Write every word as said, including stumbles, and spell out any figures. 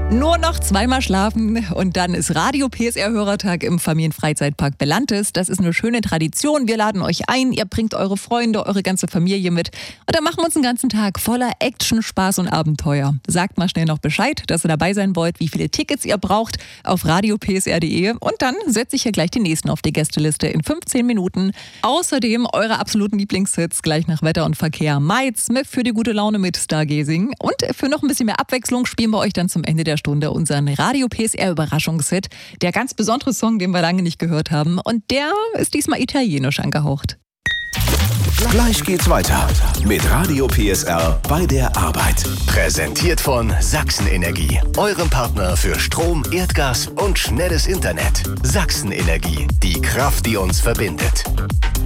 Nur noch zweimal schlafen und dann ist Radio P S R-Hörertag im Familienfreizeitpark Belantes. Das ist eine schöne Tradition. Wir laden euch ein, ihr bringt eure Freunde, eure ganze Familie mit. Und dann machen wir uns einen ganzen Tag voller Action, Spaß und Abenteuer. Sagt mal schnell noch Bescheid, dass ihr dabei sein wollt, wie viele Tickets ihr braucht auf radio p s r punkt d e. Und dann setze ich hier gleich die nächsten auf die Gästeliste in fünfzehn Minuten. Außerdem eure absoluten Lieblingshits gleich nach Wetter und Verkehr. Mike Smith für die gute Laune mit Stargazing. Und für noch ein bisschen mehr Abwechslung spielen wir euch dann zum Ende der Stunde unseren Radio P S R Überraschungshit. Der ganz besondere Song, den wir lange nicht gehört haben. Und der ist diesmal italienisch angehaucht. Gleich geht's weiter mit Radio P S R bei der Arbeit. Präsentiert von Sachsen-Energie, eurem Partner für Strom, Erdgas und schnelles Internet. Sachsen-Energie, die Kraft, die uns verbindet.